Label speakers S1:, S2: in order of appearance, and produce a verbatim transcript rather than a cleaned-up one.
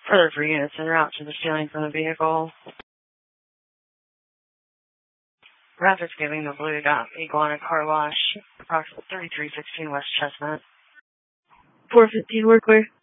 S1: Further three units en route to the ceiling from the vehicle. Rapids giving the blue dot Iguana Car Wash, approximately thirty-three sixteen West Chestnut.
S2: four fifteen, work clear.